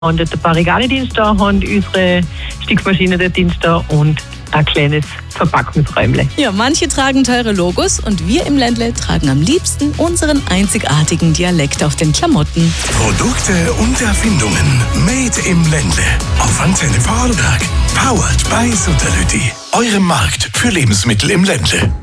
haben dort ein paar Regale-Dienst da, haben unsere Stickmaschine dort Dienst da und ein kleines Verpackungsräumle. Ja, manche tragen teure Logos und wir im Ländle tragen am liebsten unseren einzigartigen Dialekt auf den Klamotten. Produkte und Erfindungen made im Ländle. Auf Antenne Vorarlberg. Powered by Sutterlütti. Eurem Markt für Lebensmittel im Ländle.